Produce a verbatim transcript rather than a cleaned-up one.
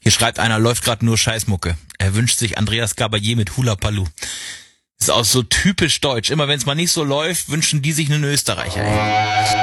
Hier schreibt einer, läuft gerade nur Scheißmucke. Er wünscht sich Andreas Gabalier mit Hula Paloo. Ist auch so typisch deutsch. Immer wenn es mal nicht so läuft, wünschen die sich einen Österreicher. Ey.